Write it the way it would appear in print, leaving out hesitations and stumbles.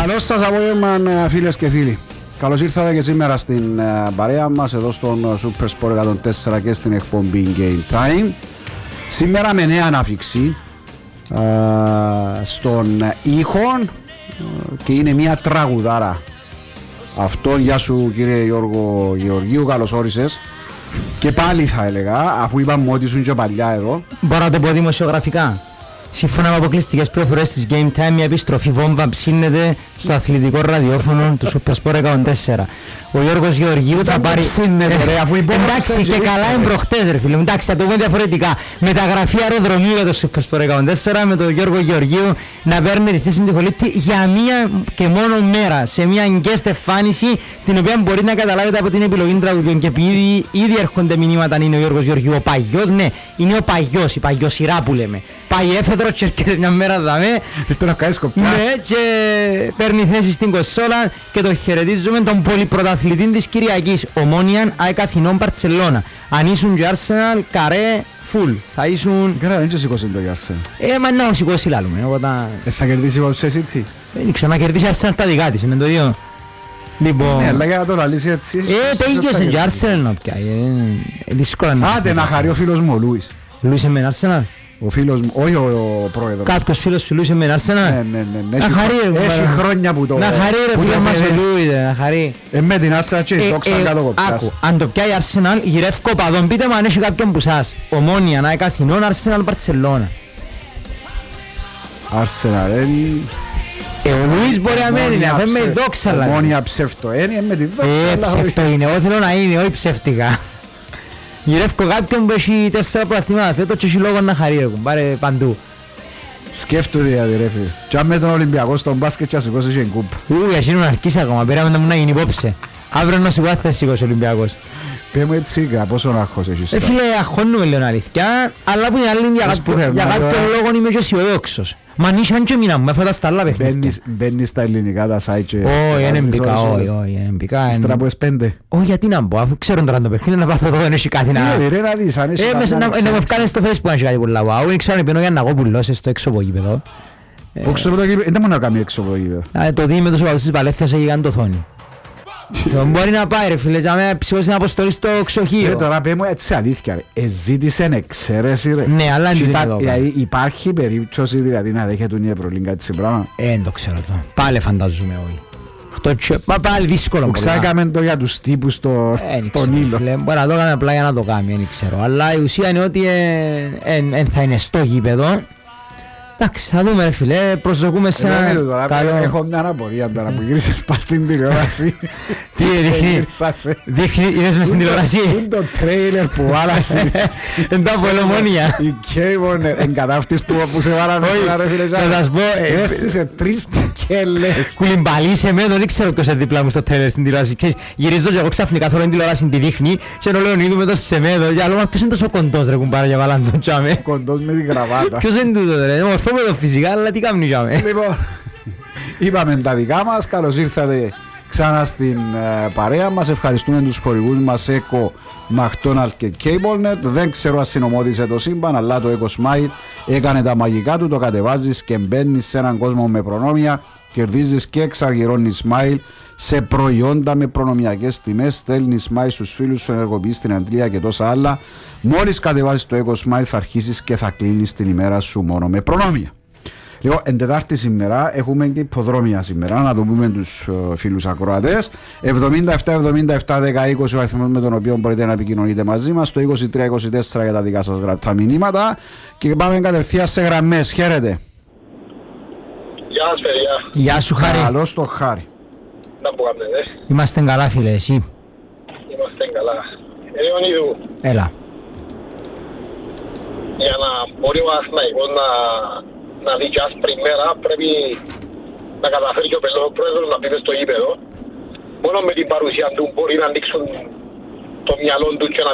Καλώς σας απόγευμα, φίλες και φίλοι. Καλώς ήρθατε και σήμερα στην παρέα μας εδώ στον Super Sport 104 και στην εκπομπή Game Time. Σήμερα με νέα ανάφιξη στον ήχο και είναι μια τραγουδάρα. Αυτό, γεια σου κύριε Γιώργο Γεωργίου, καλώς όρισες. Και πάλι θα έλεγα, αφού είπαμε ότι ήσουν και παλιά εδώ. Μπορώ να το πω δημοσιογραφικά. Σύμφωνα με αποκλειστικές πληροφορίες της Game Time, η επιστροφή βόμβα ψήνεται στο αθλητικό ραδιόφωνο του Super Sport 104. Ο Γιώργος Γεωργίου θα πάρει... Εντάξει, και καλά είναι προχτές ρε φίλε. Εντάξει, θα το πούμε διαφορετικά. Μεταγραφή αεροδρομίου για το Super Sport 104 με τον Γιώργο Γεωργίου να παίρνει τη θέση του Χολίτη για μία και μόνο μέρα. Σε μία guest εμφάνιση, την οποία μπορεί να καταλάβετε από την επιλογή τραγουδιών. Και επειδή ήδη έρχονται μηνύματα αν είναι ο Γιώργος Γεωργίου ο παγιός, ναι, είναι ο παγιός, η παγιοσυρά που λέμε. Πάει έφεδρο και έρχεται μια μέρα δαμέ. Ναι, και παίρνει θέση στην κονσόλα και τον χαιρετίζουμε τον πολυπρωταθλητή της Κυριακής. Ομόνιαν, ΑΕΚ Αθηνών, Μπαρτσελώνα. Αν ήσουν και Arsenal, καρέ, φουλ. Θα ήσουν... Καλά, δεν και σηκώσει το Arsenal. Μα να σηκώσει λάλλουμε. Θα κερδίσει η Manchester City. Δεν ξέρω, να κερδίσει Arsenal τα δικά της, είναι το ίδιο. Λοιπόν... Ναι, αλλά για να το λαλήσει έτσι... Τέγιωσε και Arsenal να πιάει. Δύσκολα να... Άντε να χαρεί ο φίλος μου ο Λούις. Λούις με Arsenal. Ο φίλος μου, όχι ο πρόεδρος. Κάποιος φίλος σου Λούις με Arsenal. Ναι. Έχει χρόνια που το... Να χαρεί ρε φίλος μας ο Λούις, να χαρεί. Με την Arsenal και το ξανακάτω κοπιάς. Άκου, αν το πιάει Arsenal, γυρεύκω παδόν. Πείτε μου αν έχει κάποιον που σας. Ομόνια, ΑΕΚ Αθηνών, Arsenal, Μπαρτσελώνα. Arsenal, ο Λούις μπορεί να μένει, να φέρει με δόξα. Ομόνια ψεύτο, με τη δόξα. Ψεύτο είναι, εγώ θέλω να είναι, όχι ψεύτικα. Γυρεύκω κάποιον που έχει 4 προαθλήματα φέτος και έχει λόγο να χαρεί έχουν, πάρε παντού. Σκέφτονται δηλαδή ρε φίλε. Και αν με τον Ολυμπιακό στον μπάσκετ και σηκώσει και κούπ. Εσύ είναι να αρχίσει ακόμα, πήραμε να μου να γίνει υπόψε. Αύριο να σηκώσει θα σηκώσει ο Ολυμπιακός. Πες μου έτσι πόσο αγχός έχεις τώρα. Φίλε, αγχώνουμε λίγο αλήθεια, αλλά που είναι άλλη για κάποιον λόγο είμαι και αισιοδόξος. Μα νύχαν και μήνα μου, έφατα στα άλλα παιχνίδια. Μπαίνεις στα ελληνικά τα site και... Όχι, είναι μπήκα, όχι, μπήκα. Ύστερα που πέντε. Όχι, γιατί να μπω, αφού ξέρουν τώρα το παιχνίδι, να πάω εδώ, δεν έχει κάτι να... Ρε να δεις, αν έχει κάτι να... Να μου ευκάλες στο Facebook να έχει κάτι πολλά, δεν ξέρω αν πιένω για να εγώ πουλώσαι στο έξω από γήπεδο. Έξω από το γήπεδο, δεν μόνο να κάνει έξω από το γήπεδο. Το δίμετος ο παδούς της Βαλέθιας έχει κάνει το θόνι. Μπορεί να πάει ρε φίλε, να με ψυχώσει την αποστολή στο ξοχείο. Τώρα πέ μου έτσι αλήθεια ρε, ζήτησε εξαίρεση ρε. Ναι, αλλά υπάρχει περίπτωση δηλαδή να δέχεται η Ευρωλίγκα έτσι πράγμα. Δεν το ξέρω το, πάλι φανταζούμε όλοι. Μα πάλι δύσκολο. Ξάκαμε το για τους τύπους τον ήλιο. Μπορεί να το κάνει απλά για να το κάνει, δεν ξέρω. Αλλά η ουσία είναι ότι θα είναι στο γήπεδο. Εντάξει, θα δούμε ρε φίλε, προσδοκούμε σε ένα καλό... Έχω μια αναπορία τώρα που γύρισες πας στην τηλεόραση. Τι δείχνει, είδες μες στην τηλεόραση. Είναι το τρέιλερ που βάλασε. Είναι τα Ομόνια. Η Κέιμον εγκατάφτης που σε βάλανε σήμερα ρε φίλε. Θα σας πω... Έσυσε 3 κέλες. Κουλιμπαλίσε με, δεν ξέρω ποιος είναι δίπλα μου στο τρέιλερ στην τηλεόραση. Γυρίζω και εγώ ξαφνικά θέλω την τηλεόραση τη δείχνει και ενώ λέω είδουμε το Σεμέδο και άλλο, ποιος είναι τόσο κοντός ρε κουμπάρα για βάλαν τον τσάμε. Κοντός με την κραβάτα. Ποιος είναι τούτο ρε, μορφόμετο φυσικά, αλλά τι κάνουν τσάμε. Λοιπόν, είπαμε τα δικά μας, καλώς ήρθατε ξανά στην παρέα μας. Ευχαριστούμε τους χορηγούς μας Eco, McDonald's και CableNet. Δεν ξέρω αν συνομώτησε το σύμπαν, αλλά το Eco Smile έκανε τα μαγικά του. Το κατεβάζεις και μπαίνεις σε έναν κόσμο με προνόμια, κερδίζεις και εξαργυρώνεις Smile σε προϊόντα με προνομιακές τιμές. Στέλνεις Smile στους φίλους σου, ενεργοποιείς την αντλία και τόσα άλλα. Μόλις κατεβάζεις το Eco Smile θα αρχίσεις και θα κλείνεις την ημέρα σου μόνο με προνόμια. Λοιπόν, εν Τετάρτη σήμερα έχουμε και υποδρόμια σήμερα, να το πούμε τους φίλους ακροατές. 77-77-10-20 ο αριθμός με τον οποίο μπορείτε να επικοινωνείτε μαζί μας, το 23-24 για τα δικά σας γραπτά μηνύματα. Και πάμε κατευθείαν σε γραμμές. Χαίρετε. Γεια σας παιδιά. Γεια σου Χάρη. Καλώς το Χάρη. Να που κάνετε. Είμαστε καλά φίλε, εσύ. Είμαστε καλά. Ιωνίδου. Έλα. Για να μπορεί ο Αθηναϊκός να δει και άσπρη μέρα πρέπει να καταφέρει και ο πρόεδρος να πει στο γήπεδο. Μόνο με την παρουσία του μπορεί να ανοίξουν το μυαλό του και να